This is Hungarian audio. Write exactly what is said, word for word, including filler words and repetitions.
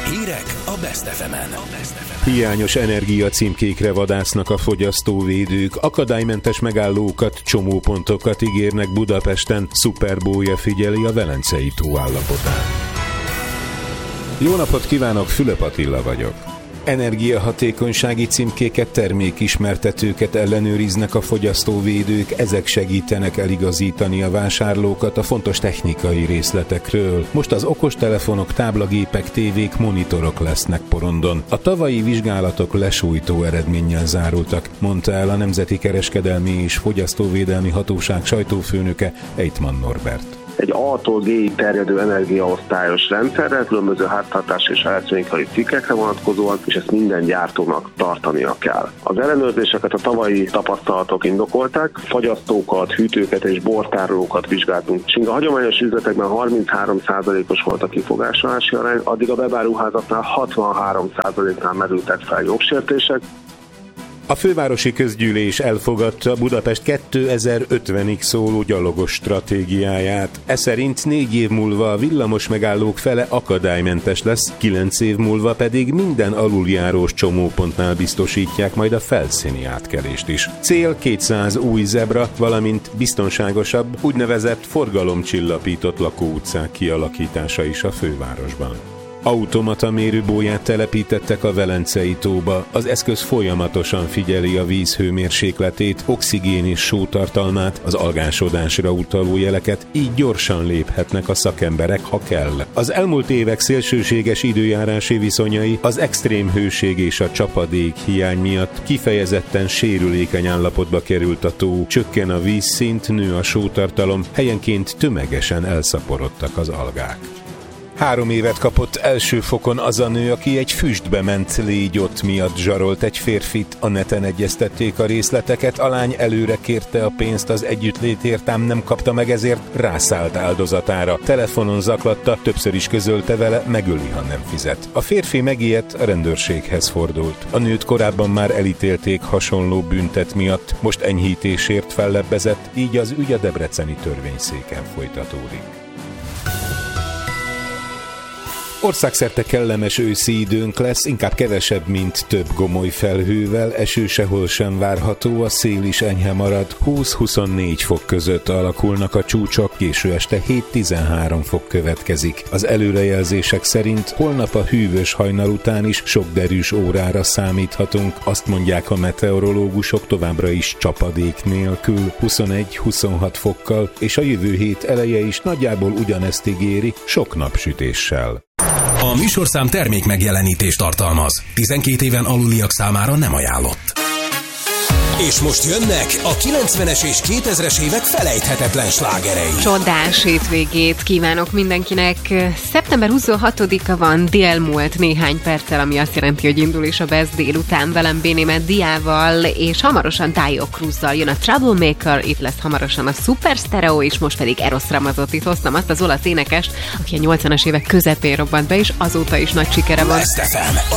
Hírek a Best ef emen. Hiányos energia címkékre vadásznak a fogyasztóvédők, akadálymentes megállókat, csomópontokat ígérnek Budapesten, Szuperbója figyeli a Velencei tó állapotát. Jó napot kívánok, Fülöp Attila vagyok. Energiahatékonysági címkéket, termékismertetőket ellenőriznek a fogyasztóvédők, ezek segítenek eligazítani a vásárlókat a fontos technikai részletekről. Most az okostelefonok, táblagépek, tévék, monitorok lesznek porondon. A tavalyi vizsgálatok lesújtó eredménnyel zárultak, mondta el a Nemzeti Kereskedelmi és Fogyasztóvédelmi Hatóság sajtófőnöke, Ejtman Norbert. Egy A-tól G-ig terjedő energiaosztályos rendszerrel, különböző háztartási és elektronikai cikkekre vonatkozóan, és ezt minden gyártónak tartania kell. Az ellenőrzéseket a tavalyi tapasztalatok indokolták, fagyasztókat, hűtőket és bortárolókat vizsgáltunk. És a hagyományos üzletekben harminchárom százalékos volt a kifogásolási arány, addig a webáruházaknál hatvanhárom százaléknál merültek fel jogsértések. A fővárosi közgyűlés elfogadta Budapest kétezer-ötvenig szóló gyalogos stratégiáját. Ez szerint négy év múlva a villamos megállók fele akadálymentes lesz, kilenc év múlva pedig minden aluljárós csomópontnál biztosítják majd a felszíni átkelést is. Cél kétszáz új zebra, valamint biztonságosabb, úgynevezett forgalomcsillapított lakóutcák kialakítása is a fővárosban. Automata mérőbóját telepítettek a Velencei tóba. Az eszköz folyamatosan figyeli a víz hőmérsékletét, oxigén és sótartalmát, az algásodásra utaló jeleket, így gyorsan léphetnek a szakemberek, ha kell. Az elmúlt évek szélsőséges időjárási viszonyai, az extrém hőség és a csapadék hiány miatt kifejezetten sérülékeny állapotba került a tó, csökken a vízszint, nő a sótartalom, helyenként tömegesen elszaporodtak az algák. Három évet kapott első fokon az a nő, aki egy füstbe ment légyott miatt zsarolt egy férfit. A neten egyeztették a részleteket, a lány előre kérte a pénzt az együttlétért, ám nem kapta meg, ezért rászállt áldozatára. Telefonon zaklatta, többször is közölte vele, megöli, ha nem fizet. A férfi megijedt, a rendőrséghez fordult. A nőt korábban már elítélték hasonló büntet miatt, most enyhítésért fellebbezett, így az ügy a debreceni törvényszéken folytatódik. Országszerte kellemes őszi időnk lesz, inkább kevesebb, mint több gomoly felhővel, eső sehol sem várható, a szél is enyhe marad, húsz-huszonnégy fok között alakulnak a csúcsok, késő este hét-tizenhárom fok következik. Az előrejelzések szerint holnap a hűvös hajnal után is sok derűs órára számíthatunk, azt mondják a meteorológusok, továbbra is csapadék nélkül, huszonegy-huszonhat fokkal, és a jövő hét eleje is nagyjából ugyanezt ígéri, sok napsütéssel. A műsorszám termék megjelenítést tartalmaz. tizenkét éven aluliak számára nem ajánlott. És most jönnek a kilencvenes és kétezres évek felejthetetlen slágerei. Csodás hétvégét kívánok mindenkinek. szeptember huszonhatodika van, dél múlt néhány perccel, ami azt jelenti, hogy indul is a Best délután velem Bénémet Diával, és hamarosan Taio Cruzzal jön a Troublemaker, itt lesz hamarosan a Super Stereo, és most pedig Eros Ramazottit hoztam, azt az olasz énekest, aki a nyolcvanas évek közepén robbant be, és azóta is nagy sikere van. Best ef em.